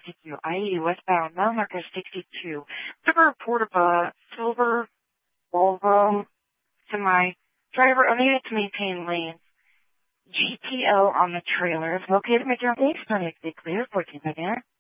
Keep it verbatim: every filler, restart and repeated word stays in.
sixty-two, I E westbound, mile marker sixty-two. River report of a silver Volvo semi. Driver unable to maintain lanes. G T O on the trailer is located at Midtown East, clear, fourteen again.